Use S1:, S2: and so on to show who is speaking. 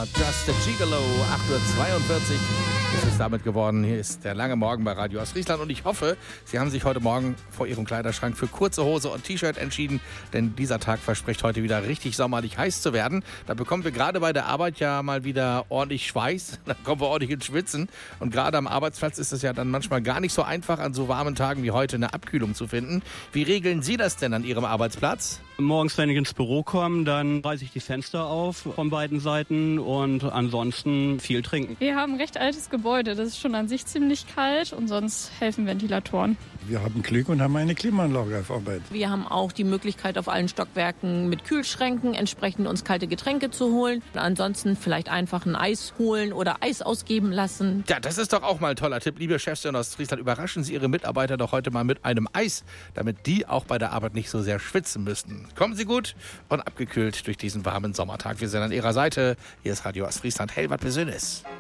S1: Just a Gigolo, 8:42 Uhr ist es damit geworden. Hier ist der lange Morgen bei Radio Ostfriesland und ich hoffe, Sie haben sich heute Morgen vor Ihrem Kleiderschrank für kurze Hose und T-Shirt entschieden, denn dieser Tag verspricht heute wieder richtig sommerlich heiß zu werden. Da bekommen wir gerade bei der Arbeit ja mal wieder ordentlich Schweiß, da kommen wir ordentlich ins Schwitzen und gerade am Arbeitsplatz ist es ja dann manchmal gar nicht so einfach, an so warmen Tagen wie heute eine Abkühlung zu finden. Wie regeln Sie das denn an Ihrem Arbeitsplatz?
S2: Morgens, wenn ich ins Büro komme, dann reiße ich die Fenster auf von beiden Seiten und ansonsten viel trinken.
S3: Wir haben ein recht altes Gebäude, das ist schon an sich ziemlich kalt und sonst helfen Ventilatoren.
S4: Wir haben Glück und haben eine Klimaanlage auf Arbeit.
S5: Wir haben auch die Möglichkeit, auf allen Stockwerken mit Kühlschränken entsprechend uns kalte Getränke zu holen. Ansonsten vielleicht einfach ein Eis holen oder Eis ausgeben lassen.
S1: Ja, das ist doch auch mal ein toller Tipp. Liebe Chefs in Ostfriesland, überraschen Sie Ihre Mitarbeiter doch heute mal mit einem Eis, damit die auch bei der Arbeit nicht so sehr schwitzen müssen. Kommen Sie gut und abgekühlt durch diesen warmen Sommertag. Wir sind an Ihrer Seite. Hier ist Radio Ostfriesland. Hey, was Besonderes.